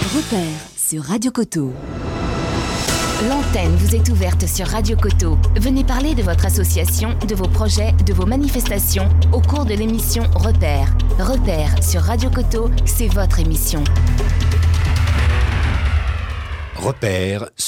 Repère sur Radio Coteau. L'antenne vous est ouverte sur Radio Coteau. Venez parler de votre association, de vos projets, de vos manifestations au cours de l'émission Repère. Repère sur Radio Coteau, c'est votre émission. Repère